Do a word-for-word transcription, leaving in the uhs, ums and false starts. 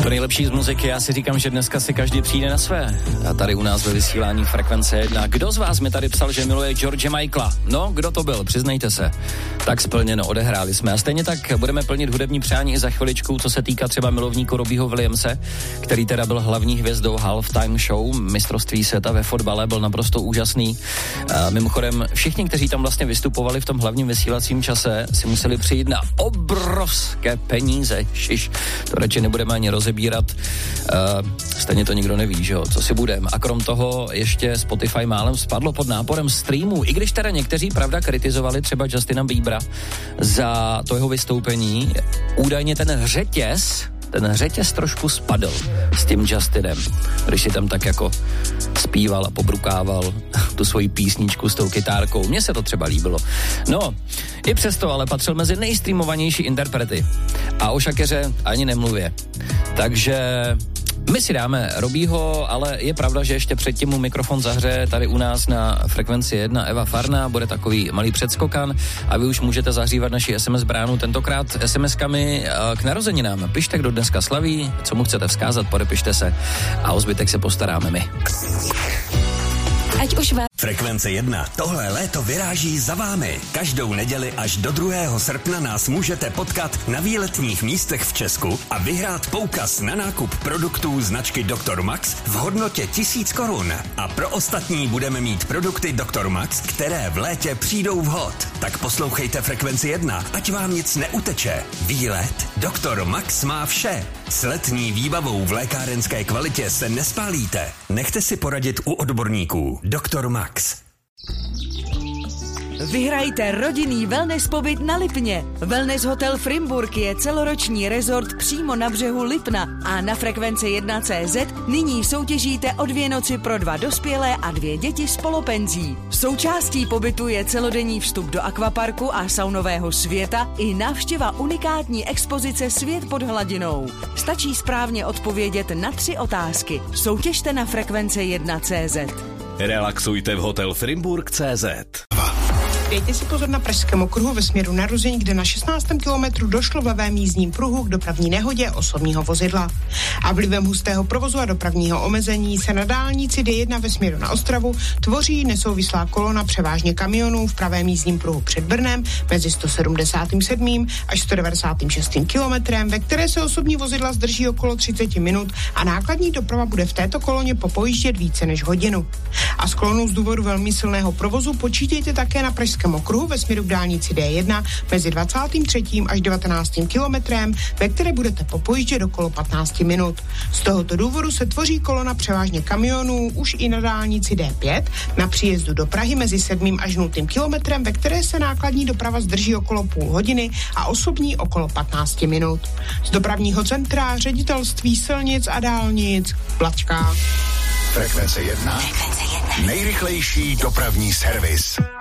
To nejlepší z muziky, já si říkám, že dneska si každý přijde na své. A tady u nás ve vysílání Frekvence jedna. Kdo z vás mi tady psal, že miluje George Michaela? No, kdo to byl? Přiznejte se. Tak splněno, odehráli jsme. A stejně tak budeme plnit hudební přání i za chviličku, co se týká třeba milovníku Robbieho Williamse, který teda byl hlavní hvězdou halftime show mistrovství světa ve fotbale, byl naprosto úžasný. A mimochodem, všichni, kteří tam vlastně vystupovali v tom hlavním vysílacím čase, si museli přijít na obrovské peníze. Šiš, to radši nebudeme ani rozebírat. Uh, stejně to nikdo neví, že jo, co si budem. A krom toho ještě Spotify málem spadlo pod náporem streamů, i když teda někteří, pravda, kritizovali třeba Justina Biebera za to jeho vystoupení. Údajně ten řetěz, ten řetěz trošku spadl s tím Justinem, když si tam tak jako zpíval a pobrukával tu svoji písničku s tou kytárkou. Mně se to třeba líbilo. No, i přesto ale patřil mezi nejstreamovanější interprety. A o Shakiře ani nemluvě. Takže my si dáme Robbieho, ale je pravda, že ještě předtím mu mikrofon zahře tady u nás na Frekvenci jedna Eva Farná, bude takový malý předskokan a vy už můžete zahřívat naši es em es bránu, tentokrát es em eskami k narozeninám. Pište, kdo dneska slaví, co mu chcete vzkázat, podepište se a o zbytek se postaráme my. Ať už vás... Frekvence jedna. Tohle léto vyráží za vámi. Každou neděli až do druhého srpna nás můžete potkat na výletních místech v Česku a vyhrát poukaz na nákup produktů značky doktor Max v hodnotě tisíc korun. A pro ostatní budeme mít produkty doktor Max, které v létě přijdou vhod. Tak poslouchejte Frekvenci jedna, ať vám nic neuteče. Výlet doktor Max má vše. S letní výbavou v lékárenské kvalitě se nespálíte. Nechte si poradit u odborníků. doktor Max. Vyhrajte rodinný wellness pobyt na Lipně. Wellness Hotel Frimburg je celoroční rezort přímo na břehu Lipna a na Frekvence jedna tečka cé zet nyní soutěžíte o dvě noci pro dva dospělé a dvě děti s polopenzí. Součástí pobytu je celodenní vstup do akvaparku a saunového světa i návštěva unikátní expozice Svět pod hladinou. Stačí správně odpovědět na tři otázky. Soutěžte na Frekvence jedna tečka cé zet. Relaxujte v Hotel Frimburg tečka cé zet. Dejte si pozor na Pražském okruhu ve směru narození, kde na šestnáctém kilometru došlo v levém jízdním pruhu k dopravní nehodě osobního vozidla. A vlivem hustého provozu a dopravního omezení se na dálnici dé jedna ve směru na Ostravu tvoří nesouvislá kolona převážně kamionů v pravém jízdním pruhu před Brnem mezi sto sedmdesát sedm až sto devadesát šest kilometrem, ve které se osobní vozidla zdrží okolo třicet minut a nákladní doprava bude v této koloně popojíždět více než hodinu. A s kolonou z důvodu velmi silného provozu počítejte také na Pražském okruhu ve směru k dálnici dé jedna mezi dvacátým třetím až devatenáctým kilometrem, ve které budete popojíždět okolo patnáct minut. Z tohoto důvodu se tvoří kolona převážně kamionů už i na dálnici dé pět na příjezdu do Prahy mezi sedmým až nultým kilometrem, ve které se nákladní doprava zdrží okolo půl hodiny a osobní okolo patnáct minut. Z dopravního centra Ředitelství silnic a dálnic Plačka. Frekvence jedna. Nejrychlejší dopravní servis.